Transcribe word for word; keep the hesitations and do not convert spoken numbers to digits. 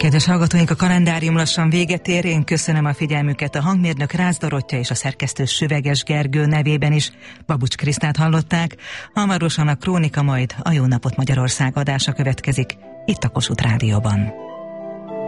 Kedves hallgatóink, a kalendárium lassan véget ér. Én köszönöm a figyelmüket. A hangmérnök Rácz Dorottya és a szerkesztő Süveges Gergő nevében is Babucs Krisztát hallották. Hamarosan a Krónika, majd a Jó napot Magyarország adása következik itt a Kossuth Rádióban.